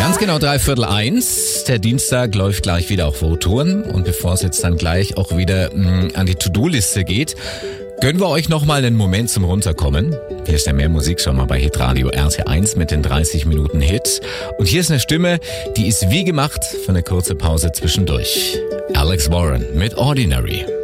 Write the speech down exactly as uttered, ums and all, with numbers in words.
Ganz genau drei Viertel eins. Der Dienstag läuft gleich wieder auf Hochtouren. Und bevor es jetzt dann gleich auch wieder mh, an die To-Do-Liste geht, gönnen wir euch nochmal einen Moment zum Runterkommen. Hier ist ja mehr Musik schon mal bei Hitradio R T eins mit den dreißig Minuten Hit. Und hier ist eine Stimme, die ist wie gemacht für eine kurze Pause zwischendurch. Alex Warren mit Ordinary.